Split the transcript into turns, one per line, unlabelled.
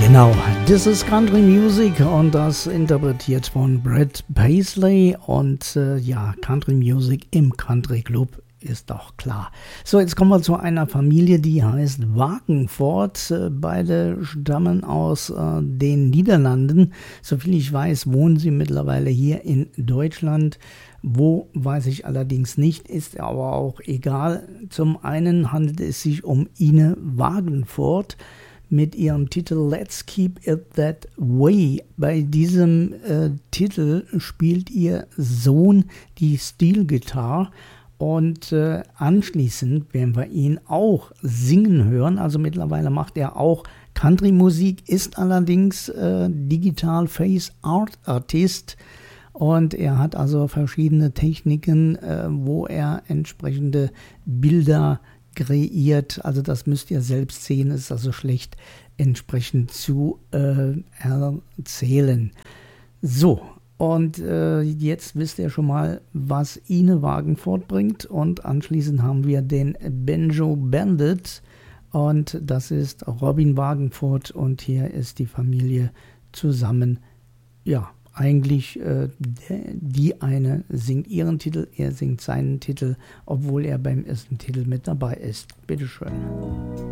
Genau, this is Country Music und das interpretiert von Brett Paisley und ja, Country Music im Country Club ist doch klar. So, jetzt kommen wir zu einer Familie, die heißt Wagenfort. Beide stammen aus den Niederlanden. Soviel ich weiß, wohnen sie mittlerweile hier in Deutschland. Wo, weiß ich allerdings nicht, ist aber auch egal. Zum einen handelt es sich um Ine Wagenfort mit ihrem Titel Let's Keep It That Way. Bei diesem Titel spielt ihr Sohn die Steel-Gitarre und anschließend werden wir ihn auch singen hören. Also mittlerweile macht er auch Country-Musik, ist allerdings Digital Face Art Artist und er hat also verschiedene Techniken, wo er entsprechende Bilder kreiert, also das müsst ihr selbst sehen, ist also schlecht entsprechend zu erzählen. So, und jetzt wisst ihr schon mal, was Ine Wagenfort bringt und anschließend haben wir den Banjo Bandit und das ist Robin Wagenfort und hier ist die Familie zusammen, ja, eigentlich die eine singt ihren Titel, er singt seinen Titel, obwohl er beim ersten Titel mit dabei ist. Bitteschön.